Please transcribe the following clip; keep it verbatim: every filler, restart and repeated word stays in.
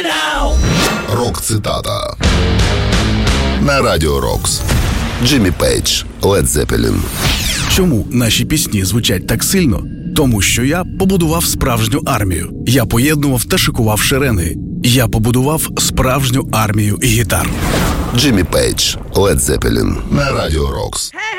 Рок-цитата на Радіо Рокс. Джиммі Пейдж, Лед Зеппелін. Чому наші пісні звучать так сильно? Тому що я побудував справжню армію. Я поєднував та шикував шерени. Я побудував справжню армію гітар. Джиммі Пейдж, Лед Зеппелін на Радіо Рокс.